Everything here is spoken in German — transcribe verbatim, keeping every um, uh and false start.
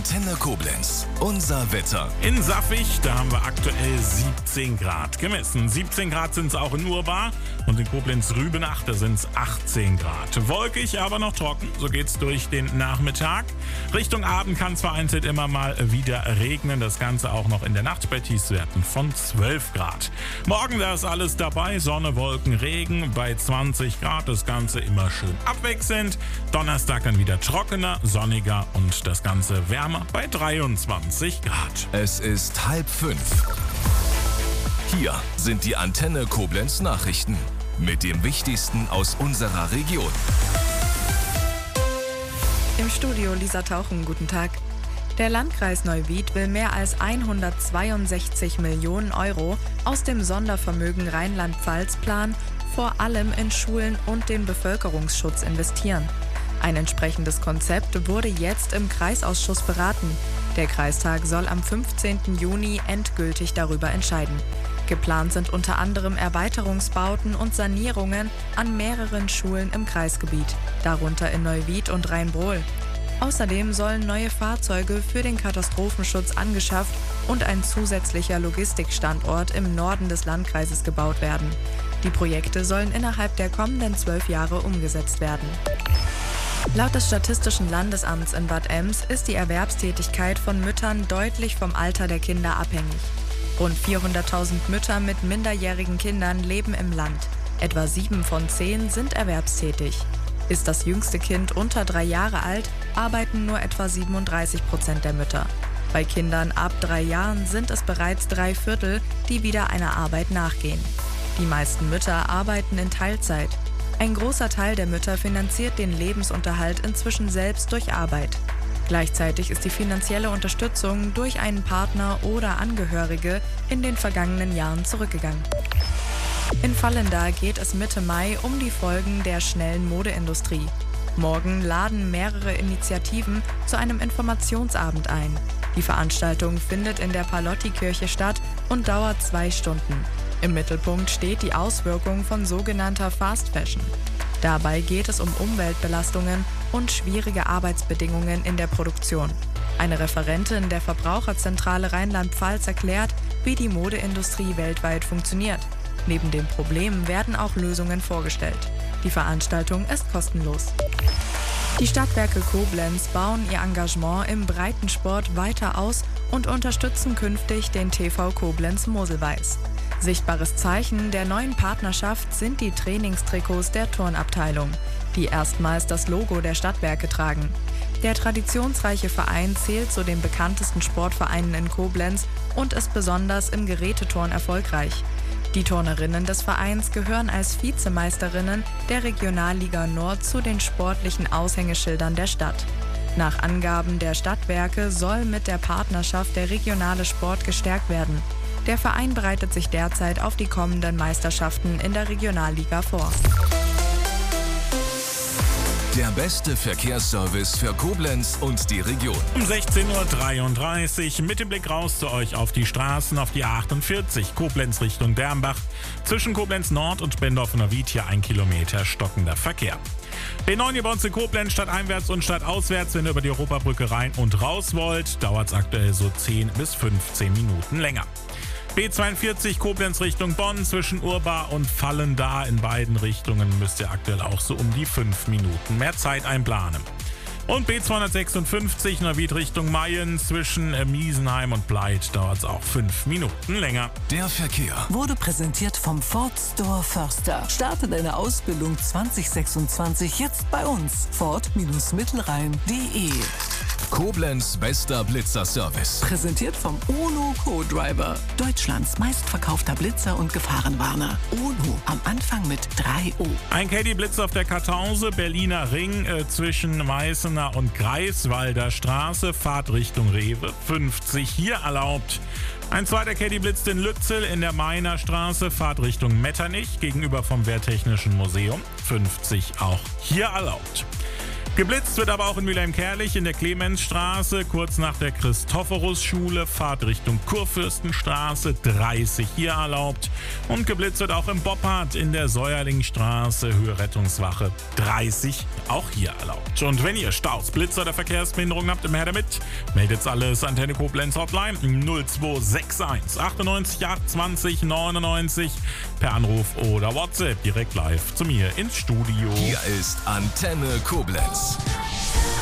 Antenne Koblenz. Unser Wetter. In Saffig, da haben wir aktuell siebzehn Grad gemessen. siebzehn Grad sind es auch in Urbar und in Koblenz-Rübenach, da sind es achtzehn Grad. Wolkig, aber noch trocken. So geht's durch den Nachmittag. Richtung Abend kann es vereinzelt immer mal wieder regnen. Das Ganze auch noch in der Nacht bei Tiefstwerten von zwölf Grad. Morgen, da ist alles dabei. Sonne, Wolken, Regen bei zwanzig Grad. Das Ganze immer schön abwechselnd. Donnerstag dann wieder trockener, sonniger und das Ganze wärmer bei dreiundzwanzig Grad. Es ist halb fünf. Hier sind die Antenne Koblenz Nachrichten mit dem Wichtigsten aus unserer Region. Im Studio Lisa Tauchen, guten Tag. Der Landkreis Neuwied will mehr als hundertzweiundsechzig Millionen Euro aus dem Sondervermögen Rheinland-Pfalz-Plan vor allem in Schulen und den Bevölkerungsschutz investieren. Ein entsprechendes Konzept wurde jetzt im Kreisausschuss beraten. Der Kreistag soll am fünfzehnten Juni endgültig darüber entscheiden. Geplant sind unter anderem Erweiterungsbauten und Sanierungen an mehreren Schulen im Kreisgebiet, darunter in Neuwied und Rheinbrohl. Außerdem sollen neue Fahrzeuge für den Katastrophenschutz angeschafft und ein zusätzlicher Logistikstandort im Norden des Landkreises gebaut werden. Die Projekte sollen innerhalb der kommenden zwölf Jahre umgesetzt werden. Laut des Statistischen Landesamts in Bad Ems ist die Erwerbstätigkeit von Müttern deutlich vom Alter der Kinder abhängig. Rund vierhunderttausend Mütter mit minderjährigen Kindern leben im Land. Etwa sieben von zehn sind erwerbstätig. Ist das jüngste Kind unter drei Jahre alt, arbeiten nur etwa siebenunddreißig Prozent der Mütter. Bei Kindern ab drei Jahren sind es bereits drei Viertel, die wieder einer Arbeit nachgehen. Die meisten Mütter arbeiten in Teilzeit. Ein großer Teil der Mütter finanziert den Lebensunterhalt inzwischen selbst durch Arbeit. Gleichzeitig ist die finanzielle Unterstützung durch einen Partner oder Angehörige in den vergangenen Jahren zurückgegangen. In Vallenda geht es Mitte Mai um die Folgen der schnellen Modeindustrie. Morgen laden mehrere Initiativen zu einem Informationsabend ein. Die Veranstaltung findet in der Palotti-Kirche statt und dauert zwei Stunden. Im Mittelpunkt steht die Auswirkung von sogenannter Fast Fashion. Dabei geht es um Umweltbelastungen und schwierige Arbeitsbedingungen in der Produktion. Eine Referentin der Verbraucherzentrale Rheinland-Pfalz erklärt, wie die Modeindustrie weltweit funktioniert. Neben den Problemen werden auch Lösungen vorgestellt. Die Veranstaltung ist kostenlos. Die Stadtwerke Koblenz bauen ihr Engagement im Breitensport weiter aus und unterstützen künftig den T V Koblenz Moselweiß. Sichtbares Zeichen der neuen Partnerschaft sind die Trainingstrikots der Turnabteilung, die erstmals das Logo der Stadtwerke tragen. Der traditionsreiche Verein zählt zu den bekanntesten Sportvereinen in Koblenz und ist besonders im Geräteturn erfolgreich. Die Turnerinnen des Vereins gehören als Vizemeisterinnen der Regionalliga Nord zu den sportlichen Aushängeschildern der Stadt. Nach Angaben der Stadtwerke soll mit der Partnerschaft der regionale Sport gestärkt werden. Der Verein bereitet sich derzeit auf die kommenden Meisterschaften in der Regionalliga vor. Der beste Verkehrsservice für Koblenz und die Region. Um sechzehn Uhr dreiunddreißig mit dem Blick raus zu euch auf die Straßen, auf die A achtundvierzig, Koblenz Richtung Dermbach. Zwischen Koblenz Nord und Bendorf-Neuwied hier ein Kilometer stockender Verkehr. B neun hier bei uns in Koblenz, stadteinwärts und stadtauswärts, wenn ihr über die Europabrücke rein und raus wollt, dauert es aktuell so zehn bis fünfzehn Minuten länger. B zweiundvierzig Koblenz Richtung Bonn zwischen Urbar und Vallenda in beiden Richtungen müsst ihr aktuell auch so um die fünf Minuten mehr Zeit einplanen. Und B zweihundertsechsundfünfzig Neuwied Richtung Mayen zwischen Miesenheim und Bleit dauert es auch fünf Minuten länger. Der Verkehr wurde präsentiert vom Ford Store Förster. Starte deine Ausbildung zwanzig sechsundzwanzig jetzt bei uns. Ford-Mittelrhein punkt de. Koblenz bester Blitzerservice. Präsentiert vom UNO Co-Driver. Deutschlands meistverkaufter Blitzer und Gefahrenwarner. UNO am Anfang mit drei O. Ein Caddy-Blitz auf der Kartause, Berliner Ring äh, zwischen Meißener und Greifswalder Straße, Fahrt Richtung Rewe, fünfzig hier erlaubt. Ein zweiter Caddy-Blitz in Lützel in der Mainer Straße, Fahrt Richtung Metternich gegenüber vom Wehrtechnischen Museum, fünfzig auch hier erlaubt. Geblitzt wird aber auch in Mülheim-Kärlich in der Clemensstraße, kurz nach der Christophorus-Schule, Fahrt Richtung Kurfürstenstraße, dreißig hier erlaubt. Und geblitzt wird auch im Boppard in der Säuerlingstraße, Höhe Rettungswache, dreißig, auch hier erlaubt. Und wenn ihr Staus, Blitzer oder Verkehrsbehinderungen habt, immer her damit. Meldet's alles Antenne Koblenz Hotline null zwei sechs eins achtundneunzig achtundzwanzig neunundneunzig per Anruf oder WhatsApp direkt live zu mir ins Studio. Hier ist Antenne Koblenz.